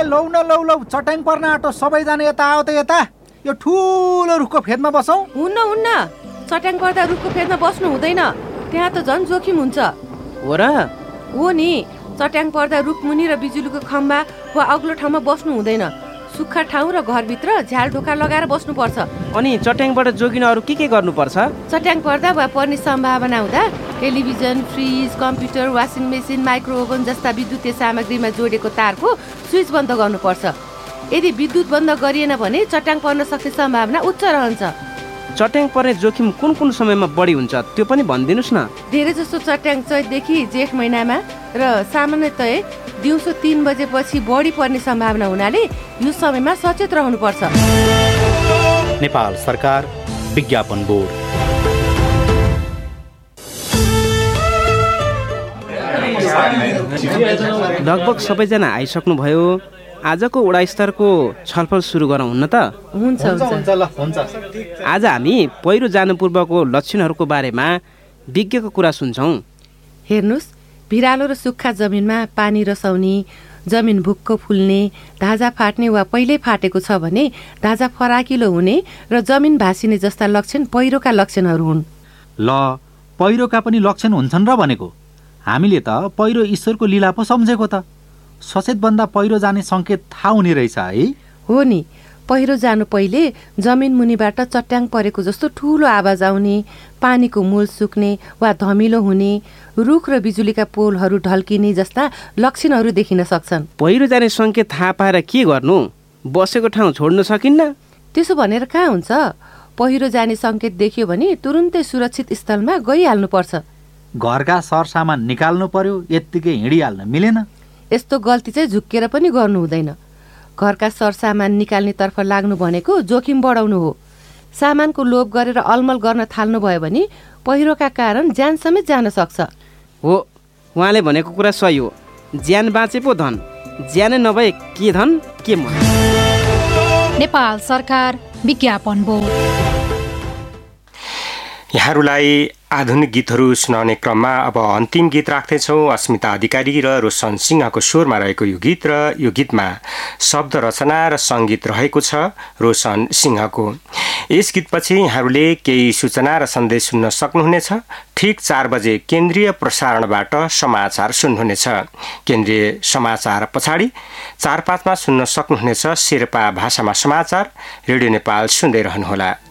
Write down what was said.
लौ न लौ लौ, चट्याङ पर्न आँटो, सबैजना यता आओ त यता। यो ठुलो रुखको फेदमा बसौँ। हुन्न, चट्याङ पर्दा रुखको फेदमा बस्नु हुँदैन, त्यहाँ त झन् जोखिम हुन्छ। हो र? हो नि, चट्याङ पर्दा रुखमुनि र बिजुलीको खम्बा वा अग्लो ठाउँमा बस्नु हुँदैन। सुक्खा ठाउँ र घरभित्र झ्याल ढोका लगाएर बस्नुपर्छ। अनि चट्याङबाट जोगिन अरू के गर्नुपर्छ? चट्याङ पर्दा वा पर्ने सम्भावना हुँदा television, fridge, computer, washing machine, micro oven जस्ता विद्युतीय सामग्रीमा जोडेको तारको स्विच बन्द गर्नुपर्छ। यदि विद्युत बन्द गरिएन भने चट्याङ पर्न सक्ने सम्भावना उच्च रहन्छ। चट्याङ पर्ने जोखिम कुन समयमा बढी हुन्छ त्यो पनि भनिदिनुस् न। धेरै जस्तो चट्याङ चैतदेखि जेठ महिनामा र सामान्यतया दिउँसो 3 बजेपछि बढी पर्ने सम्भावना हुनाले यो समयमा सचेत रहनुपर्छ। नेपाल सरकार विज्ञापन बोर्ड। लगभग सबैजना आइसक्नुभयो। आजको वडा स्तरको छलफल सुरु गरौँ हुन्न त? हुन्छ ल हुन्छ। आज हामी पहिरो जानु पूर्वको लक्षणहरूको बारेमा विज्ञको कुरा सुन्छौँ। हेर्नुस्, भिरालो र सुक्खा जमिनमा पानी रसाउने, जमिन भुक्क फुल्ने, धाजा फाट्ने वा पहिल्यै फाटेको छ भने धाजा फराकिलो हुने र जमिन भासिने जस्ता लक्षण पहिरोका लक्षणहरू हुन्। ल, पहिरोका पनि लक्षण हुन्छन् र भनेको। हामीले त पहिरो ईश्वरको लीला पो सम्झेको त। सचेतभन्दा पहिरो जाने सङ्केत थाहा हुने रहेछ है। हो नि, पहिरो जानु पहिले जमिन मुनिबाट चट्याङ परेको जस्तो ठुलो आवाज आउने, पानीको मूल सुक्ने वा धमिलो हुने, रुख र बिजुलीका पोलहरू ढल्किने जस्ता लक्षणहरू देखिन सक्छन्। पहिरो जाने सङ्केत थाहा पाएर के गर्नु? बसेको ठाउँ छोड्न सकिन्न? त्यसो भनेर कहाँ हुन्छ? पहिरो जाने सङ्केत देख्यो भने तुरुन्तै सुरक्षित स्थलमा गइहाल्नुपर्छ। घरका सरसामान निकाल्नु पर्यो, यत्तिकै हिँडिहाल्न मिलेन। यस्तो गल्ती चाहिँ झुक्केर पनि गर्नु हुँदैन। घरका सरसामान निकाल्नेतर्फ लाग्नु भनेको जोखिम बढाउनु हो। सामानको लोभ गरेर अलमल गर्न थाल्नुभयो भने पहिरोका कारण ज्यान समेत जान सक्छ। हो, उहाँले भनेको कुरा सही हो। ज्यान बाँचे पो धन, ज्यानै नभए के धन के मन। नेपाल सरकार विज्ञापन बोर्ड। यहाँहरूलाई आधुनिक गीतहरू सुनाउने क्रममा अब अन्तिम गीत राख्दैछौँ। अस्मिता अधिकारी र रोशन सिंहको स्वरमा रहेको यो गीत र यो गीतमा शब्द रचना र सङ्गीत रहेको छ रोशन सिंहको। यस गीतपछि यहाँहरूले केही सूचना र सन्देश सुन्न सक्नुहुनेछ। ठिक 4 बजे केन्द्रीय प्रसारणबाट समाचार सुन्नुहुनेछ। केन्द्रीय समाचार पछाडि 4-5 मा सुन्न सक्नुहुनेछ शेर्पा भाषामा समाचार। रेडियो नेपाल सुन्दै रहनुहोला।